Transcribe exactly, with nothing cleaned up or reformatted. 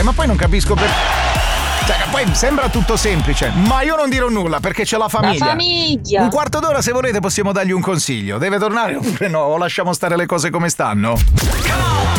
ma poi non capisco per... Cioè, poi sembra tutto semplice, ma io non dirò nulla perché c'è la famiglia. La famiglia. Un quarto d'ora, se volete, possiamo dargli un consiglio. Deve tornare oppure no? O lasciamo stare le cose come stanno?